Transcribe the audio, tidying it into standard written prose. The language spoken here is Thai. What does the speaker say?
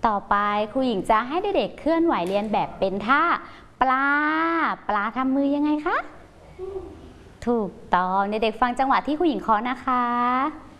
ต่อไปครูหญิงจะให้เด็กๆเคลื่อนไหวเรียนแบบเป็นท่าปลาทำมือยังไงคะถูกต้องเด็กๆฟังจังหวะที่ครูหญิงเคาะนะคะ